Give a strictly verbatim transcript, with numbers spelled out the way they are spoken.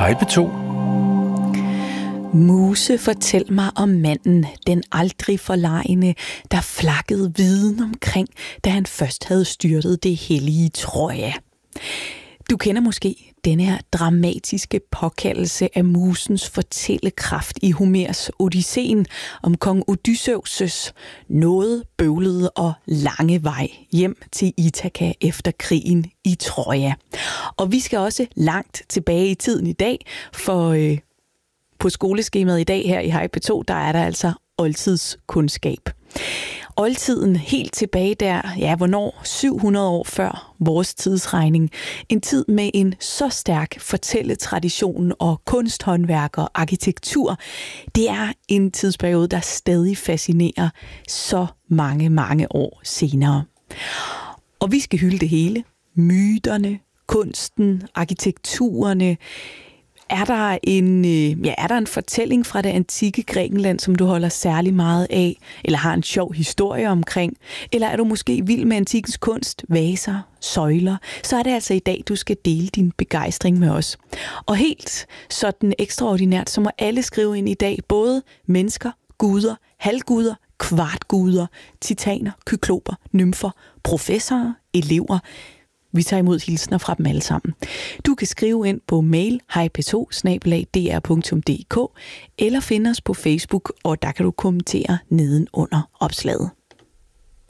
Hej P to. Muse, fortæl mig om manden, den aldrig forlegne, der flakkede viden omkring, da han først havde styrtet det hellige Troja. Du kender måske denne her dramatiske påkaldelse af musens fortællekraft i Homers Odysseen om kong Odysseus' noget bøvlede og lange vej hjem til Ithaka efter krigen i Troja. Og vi skal også langt tilbage i tiden i dag, for øh, på skoleskemaet i dag her i Hej P to, der er der altså oldtidskundskab. Oldtiden helt tilbage der, ja, hvornår? syv hundrede år før vores tidsregning. En tid med en så stærk fortælletradition og kunsthåndværk og arkitektur. Det er en tidsperiode, der stadig fascinerer så mange, mange år senere. Og vi skal hylde det hele. Myterne, kunsten, arkitekturerne. Er der en, ja, er der en fortælling fra det antikke Grækenland, som du holder særlig meget af, eller har en sjov historie omkring? Eller er du måske vild med antikkens kunst, vaser, søjler? Så er det altså i dag, du skal dele din begejstring med os. Og helt sådan ekstraordinært, så må alle skrive ind i dag, både mennesker, guder, halvguder, kvartguder, titaner, kykloper, nymfer, professorer, elever. Vi tager imod hilsner fra dem alle sammen. Du kan skrive ind på mail hej p to snabel-a d r punktum d k eller finde os på Facebook, og der kan du kommentere nedenunder opslaget.